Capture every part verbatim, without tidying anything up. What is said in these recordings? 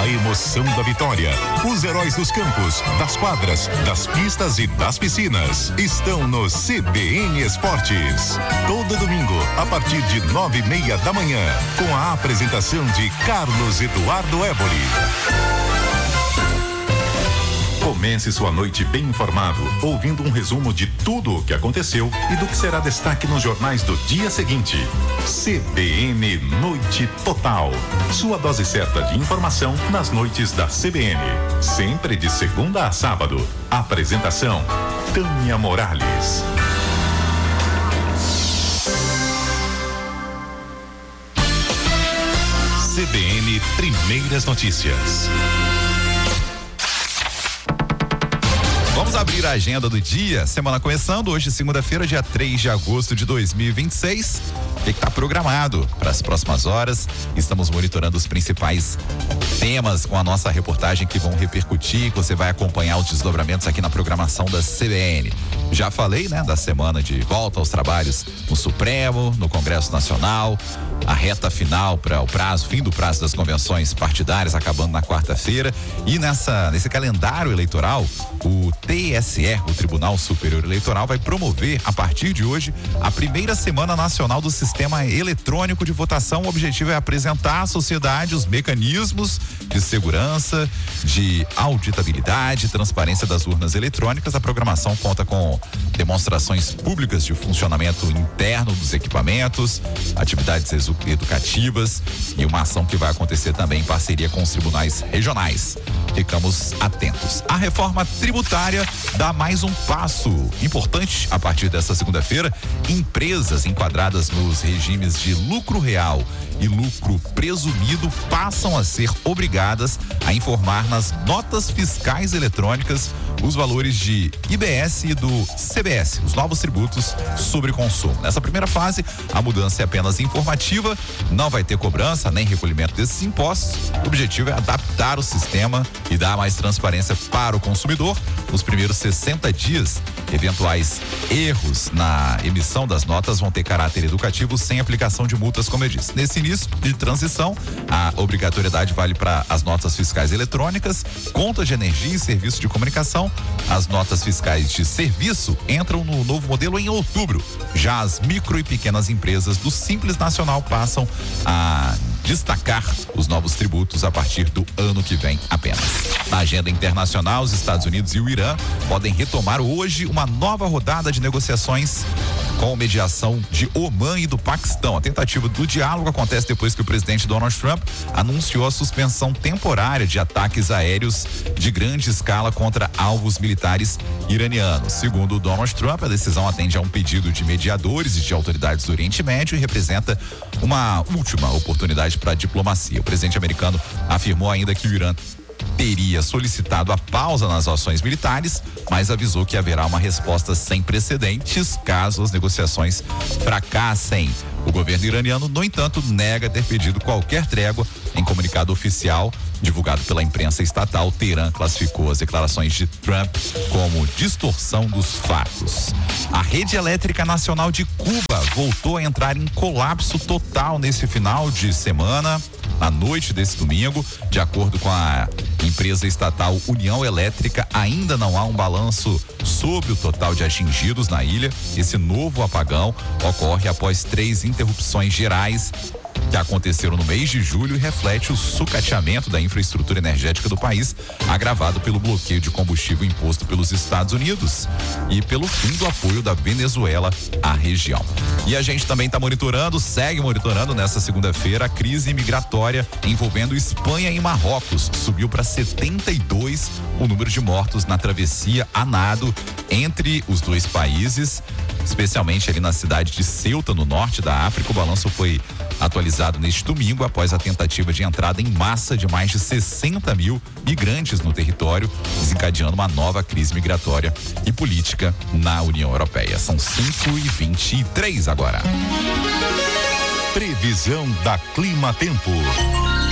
A emoção da vitória. Os heróis dos campos, das quadras, das pistas e das piscinas estão no C B N Esportes. Todo domingo, a partir de nove e meia da manhã, com a apresentação de Carlos Eduardo Éboli. Comece sua noite bem informado, ouvindo um resumo de tudo o que aconteceu e do que será destaque nos jornais do dia seguinte. C B N Noite Total. Sua dose certa de informação nas noites da C B N. Sempre de segunda a sábado. Apresentação: Tânia Morales. C B N Primeiras Notícias. Vamos abrir a agenda do dia, semana começando, hoje segunda-feira, dia três de agosto de dois mil e vinte e seis. O que está programado para as próximas horas? Estamos monitorando os principais temas com a nossa reportagem que vão repercutir, que você vai acompanhar os desdobramentos aqui na programação da C B N. Já falei, né, da semana de volta aos trabalhos no Supremo, no Congresso Nacional, a reta final para o prazo, fim do prazo das convenções partidárias acabando na quarta-feira, e nessa nesse calendário eleitoral, o T S E, o Tribunal Superior Eleitoral, vai promover a partir de hoje a primeira semana nacional do Sistema Eletrônico de Votação. O objetivo é apresentar à sociedade os mecanismos de segurança, de auditabilidade e transparência das urnas eletrônicas. A programação conta com demonstrações públicas de funcionamento interno dos equipamentos, atividades educativas e uma ação que vai acontecer também em parceria com os tribunais regionais. Ficamos atentos. A reforma tributária dá mais um passo importante a partir desta segunda-feira. Empresas enquadradas nos regimes de lucro real e lucro presumido passam a ser obrigadas a informar nas notas fiscais eletrônicas os valores de I B S e do C B S, os novos tributos sobre consumo. Nessa primeira fase, a mudança é apenas informativa, não vai ter cobrança nem recolhimento desses impostos. O objetivo é adaptar o sistema e dar mais transparência para o consumidor. Nos primeiros sessenta dias, eventuais erros na emissão das notas vão ter caráter educativo sem aplicação de multas, como eu disse. Nesse início de transição, a obrigatoriedade vale para as notas fiscais eletrônicas, contas de energia e serviço de comunicação. As notas fiscais de serviço entram no novo modelo em outubro. Já as micro e pequenas empresas do Simples Nacional passam a destacar os novos tributos a partir do ano que vem apenas. Na agenda internacional, os Estados Unidos e o Irã podem retomar hoje uma nova rodada de negociações com mediação de Omã e do Paquistão. A tentativa do diálogo acontece depois que o presidente Donald Trump anunciou a suspensão temporária de ataques aéreos de grande escala contra alvos militares iranianos. Segundo Donald Trump, a decisão atende a um pedido de mediadores e de autoridades do Oriente Médio e representa uma última oportunidade para a diplomacia. O presidente americano afirmou ainda que o Irã teria solicitado a pausa nas ações militares, mas avisou que haverá uma resposta sem precedentes caso as negociações fracassem. O governo iraniano, no entanto, nega ter pedido qualquer trégua. Em comunicado oficial divulgado pela imprensa estatal, Teherã classificou as declarações de Trump como distorção dos fatos. A rede elétrica nacional de Cuba voltou a entrar em colapso total nesse final de semana, na noite desse domingo. De acordo com a empresa estatal União Elétrica, ainda não há um balanço sobre o total de atingidos na ilha. Esse novo apagão ocorre após três interrupções gerais que aconteceram no mês de julho e reflete o sucateamento da infraestrutura energética do país, agravado pelo bloqueio de combustível imposto pelos Estados Unidos e pelo fim do apoio da Venezuela à região. E a gente também está monitorando, segue monitorando nessa segunda-feira, a crise migratória envolvendo Espanha e Marrocos. Subiu para setenta e dois o número de mortos na travessia a nado entre os dois países, especialmente ali na cidade de Ceuta, no norte da África. O balanço foi atualizado neste domingo após a tentativa de entrada em massa de mais de sessenta mil migrantes no território, desencadeando uma nova crise migratória e política na União Europeia. São cinco e vinte e três agora. Previsão da Clima Tempo.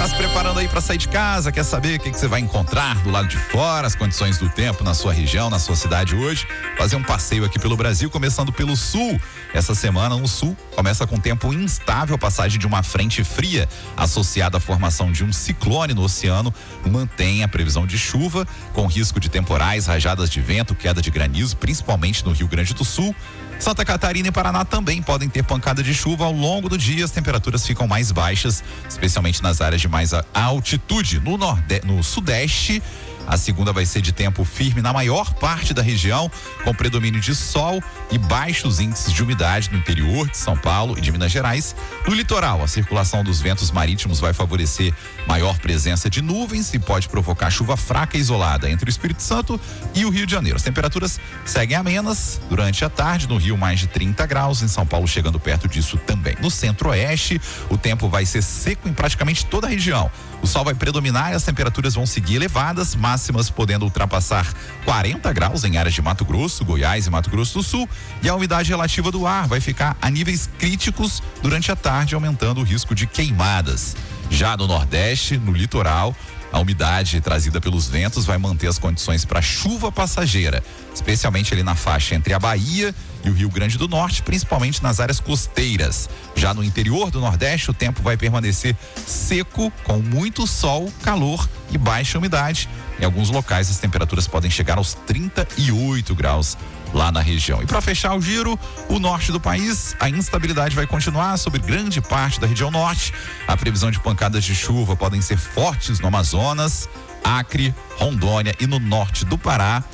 Tá se preparando aí para sair de casa? Quer saber o que, que você vai encontrar do lado de fora, as condições do tempo na sua região, na sua cidade hoje? Fazer um passeio aqui pelo Brasil, começando pelo sul. Essa semana no sul começa com tempo instável, passagem de uma frente fria associada à formação de um ciclone no oceano mantém a previsão de chuva, com risco de temporais, rajadas de vento, queda de granizo, principalmente no Rio Grande do Sul. Santa Catarina e Paraná também podem ter pancada de chuva ao longo do dia. As temperaturas ficam mais baixas, especialmente nas áreas de mais altitude. No, norde... no sudeste, a segunda vai ser de tempo firme na maior parte da região, com predomínio de sol e baixos índices de umidade no interior de São Paulo e de Minas Gerais. No litoral, a circulação dos ventos marítimos vai favorecer maior presença de nuvens e pode provocar chuva fraca e isolada entre o Espírito Santo e o Rio de Janeiro. As temperaturas seguem amenas durante a tarde, no Rio mais de trinta graus, em São Paulo chegando perto disso também. No centro-oeste, o tempo vai ser seco em praticamente toda a região. O sol vai predominar e as temperaturas vão seguir elevadas, máximas podendo ultrapassar quarenta graus em áreas de Mato Grosso, Goiás e Mato Grosso do Sul, e a umidade relativa do ar vai ficar a níveis críticos durante a tarde, aumentando o risco de queimadas. Já no Nordeste, no litoral, a umidade trazida pelos ventos vai manter as condições para chuva passageira, especialmente ali na faixa entre a Bahia e o Rio Grande do Norte, principalmente nas áreas costeiras. Já no interior do Nordeste, o tempo vai permanecer seco, com muito sol, calor e baixa umidade. Em alguns locais, as temperaturas podem chegar aos trinta e oito graus lá na região. E para fechar o giro, o norte do país, a instabilidade vai continuar sobre grande parte da região norte. A previsão de pancadas de chuva podem ser fortes no Amazonas, Acre, Rondônia e no norte do Pará.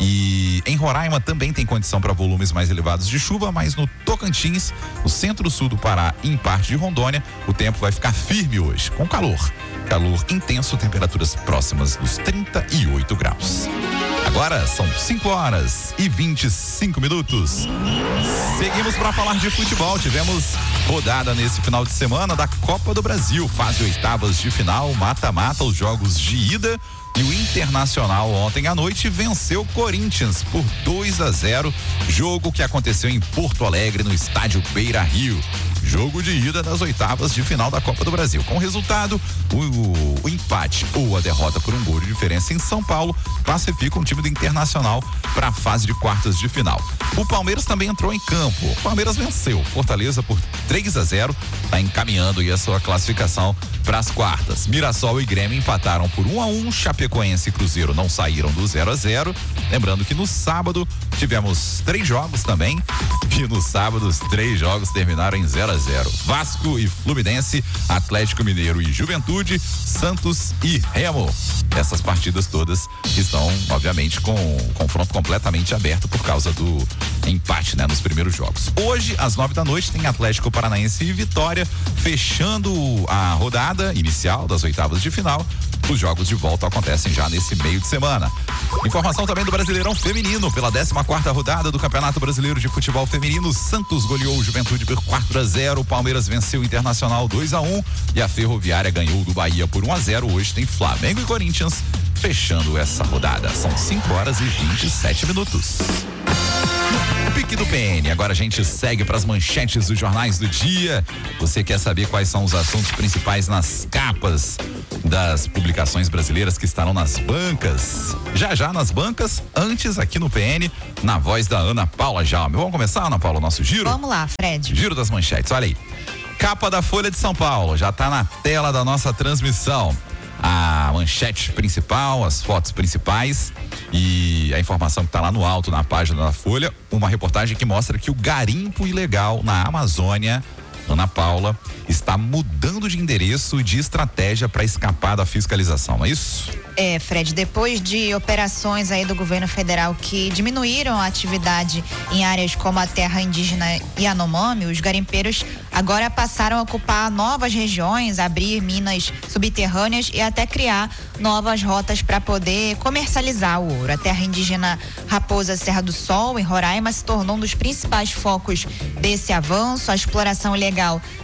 E em Roraima também tem condição para volumes mais elevados de chuva, mas no Tocantins, no centro-sul do Pará e em parte de Rondônia, o tempo vai ficar firme hoje, com calor. Calor intenso, temperaturas próximas dos trinta e oito graus. Agora são cinco horas e vinte e cinco minutos. Seguimos para falar de futebol. Tivemos rodada nesse final de semana da Copa do Brasil, fase oitavas de final, mata-mata, os jogos de ida. E o Internacional ontem à noite venceu o Corinthians por dois a zero, jogo que aconteceu em Porto Alegre, no estádio Beira-Rio. Jogo de ida das oitavas de final da Copa do Brasil. Com o resultado, o, o, o empate ou a derrota por um gol de diferença em São Paulo classifica um time do Internacional para a fase de quartas de final. O Palmeiras também entrou em campo. O Palmeiras venceu Fortaleza por três a zero, está encaminhando aí a sua classificação para as quartas. Mirassol e Grêmio empataram por um a um. Chapecoense e Cruzeiro não saíram do zero a zero. Lembrando que no sábado tivemos três jogos também. E no sábado os três jogos terminaram em zero a zero. Vasco e Fluminense, Atlético Mineiro e Juventude, Santos e Remo. Essas partidas todas estão, obviamente, com confronto completamente aberto por causa do empate, né, nos primeiros jogos. Hoje, às nove da noite, tem Atlético Paranaense e Vitória, fechando a rodada inicial das oitavas de final. Os jogos de volta acontecem já nesse meio de semana. Informação também do Brasileirão Feminino. Pela décima quarta rodada do Campeonato Brasileiro de Futebol Feminino, Santos goleou o Juventude por quatro a zero. O Palmeiras venceu o Internacional dois a um e a Ferroviária ganhou do Bahia por um a zero. Hoje tem Flamengo e Corinthians fechando essa rodada. São cinco horas e vinte e sete minutos. Pique do P N. Agora a gente segue para as manchetes dos jornais do dia. Você quer saber quais são os assuntos principais nas capas das publicações brasileiras que estarão nas bancas? Já já nas bancas, antes aqui no P N, na voz da Ana Paula Jaume. Vamos começar, Ana Paula, o nosso giro? Vamos lá, Fred. Giro das manchetes, olha aí. Capa da Folha de São Paulo, já está na tela da nossa transmissão. A manchete principal, as fotos principais e a informação que está lá no alto na página da Folha, uma reportagem que mostra que o garimpo ilegal na Amazônia, Ana Paula, está mudando de endereço e de estratégia para escapar da fiscalização, não é isso? É, Fred, depois de operações aí do governo federal que diminuíram a atividade em áreas como a terra indígena Yanomami, os garimpeiros agora passaram a ocupar novas regiões, abrir minas subterrâneas e até criar novas rotas para poder comercializar o ouro. A terra indígena Raposa Serra do Sol, em Roraima, se tornou um dos principais focos desse avanço. A exploração ilegal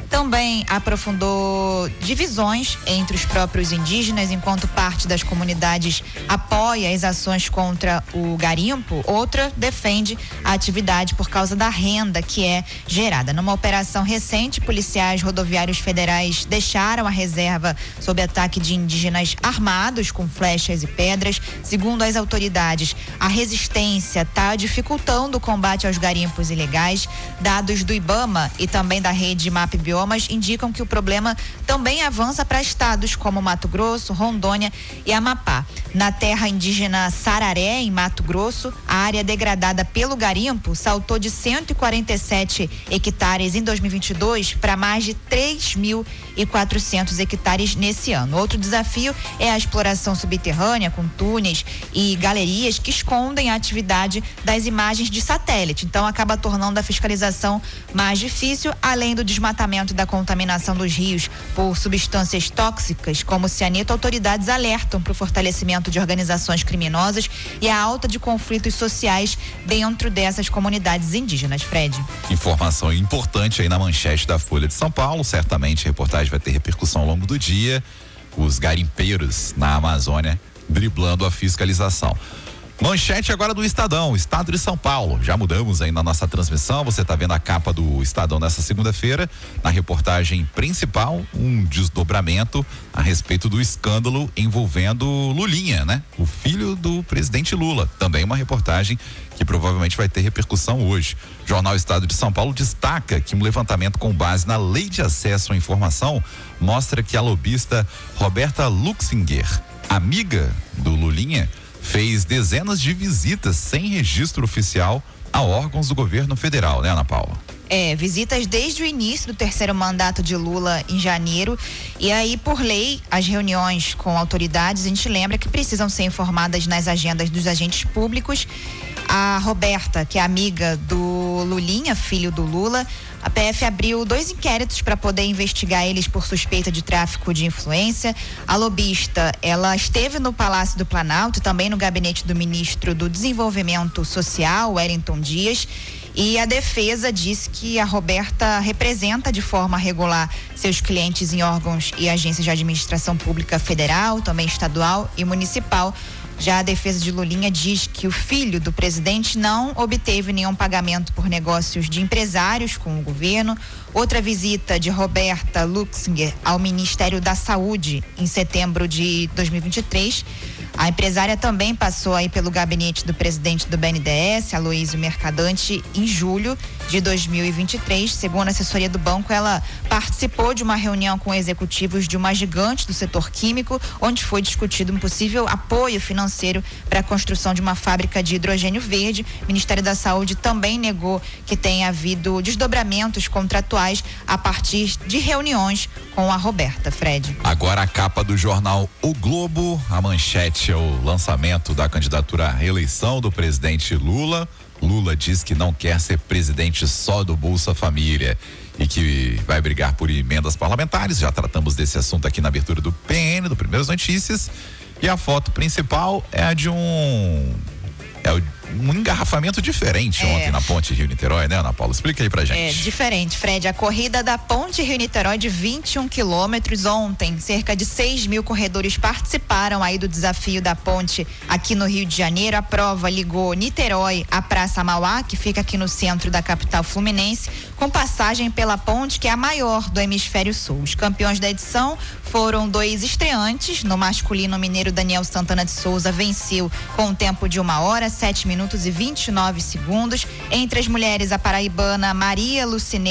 Também aprofundou divisões entre os próprios indígenas, enquanto parte das comunidades apoia as ações contra o garimpo, outra defende a atividade por causa da renda que é gerada. Numa operação recente, policiais rodoviários federais deixaram a reserva sob ataque de indígenas armados com flechas e pedras. Segundo as autoridades, a resistência está dificultando o combate aos garimpos ilegais. Dados do IBAMA e também da rede Map Biomas indicam que o problema também avança para estados como Mato Grosso, Rondônia e Amapá. Na terra indígena Sararé, em Mato Grosso, a área degradada pelo garimpo saltou de cento e quarenta e sete hectares em dois mil e vinte e dois para mais de três mil e quatrocentos hectares nesse ano. Outro desafio é a exploração subterrânea com túneis e galerias que escondem a atividade das imagens de satélite. Então acaba tornando a fiscalização mais difícil, além do desmatamento e da contaminação dos rios por substâncias tóxicas como cianeto. Autoridades alertam para o fortalecimento de organizações criminosas e a alta de conflitos sociais dentro dessas comunidades indígenas. Fred. Informação importante aí na manchete da Folha de São Paulo. Certamente a reportagem vai ter repercussão ao longo do dia. Os garimpeiros na Amazônia driblando a fiscalização. Manchete agora do Estadão, Estado de São Paulo. Já mudamos aí na nossa transmissão. Você está vendo a capa do Estadão nessa segunda-feira. Na reportagem principal, um desdobramento a respeito do escândalo envolvendo Lulinha, né? O filho do presidente Lula. Também uma reportagem que provavelmente vai ter repercussão hoje. O Jornal Estado de São Paulo destaca que um levantamento com base na Lei de Acesso à Informação mostra que a lobista Roberta Luxinger, amiga do Lulinha, fez dezenas de visitas sem registro oficial a órgãos do governo federal, né, Ana Paula? É, visitas desde o início do terceiro mandato de Lula em janeiro. E aí, por lei, as reuniões com autoridades, a gente lembra que precisam ser informadas nas agendas dos agentes públicos. A Roberta, que é amiga do Lulinha, filho do Lula, a P F abriu dois inquéritos para poder investigar eles por suspeita de tráfico de influência. A lobista, ela esteve no Palácio do Planalto e também no gabinete do ministro do Desenvolvimento Social, Wellington Dias. E a defesa disse que a Roberta representa de forma regular seus clientes em órgãos e agências de administração pública federal, também estadual e municipal. Já a defesa de Lulinha diz que o filho do presidente não obteve nenhum pagamento por negócios de empresários com o governo. Outra visita de Roberta Luxinger ao Ministério da Saúde em setembro de dois mil e vinte e três. A empresária também passou aí pelo gabinete do presidente do B N D E S, Aloysio Mercadante, em julho de dois mil e vinte e três. Segundo a assessoria do banco, ela participou de uma reunião com executivos de uma gigante do setor químico, onde foi discutido um possível apoio financeiro para a construção de uma fábrica de hidrogênio verde. O Ministério da Saúde também negou que tenha havido desdobramentos contratuais a partir de reuniões com a Roberta. Fred. Agora a capa do jornal O Globo, a manchete é o lançamento da candidatura à reeleição do presidente Lula. Lula diz que não quer ser presidente só do Bolsa Família e que vai brigar por emendas parlamentares. Já tratamos desse assunto aqui na abertura do P N, do Primeiras Notícias. E a foto principal é a de um é um engarrafamento diferente é. ontem na Ponte Rio-Niterói, né, Ana Paula? Explica aí pra gente. É diferente, Fred. A corrida da Ponte Rio-Niterói de vinte e um quilômetros ontem, cerca de seis mil corredores participaram aí do desafio da ponte aqui no Rio de Janeiro. A prova ligou Niterói à Praça Mauá, que fica aqui no centro da capital fluminense, com passagem pela ponte, que é a maior do hemisfério sul. Os campeões da edição foram dois estreantes. No masculino, o mineiro Daniel Santana de Souza venceu com um tempo de uma hora, sete minutos e vinte e nove segundos. Entre as mulheres, a paraibana Maria Lucine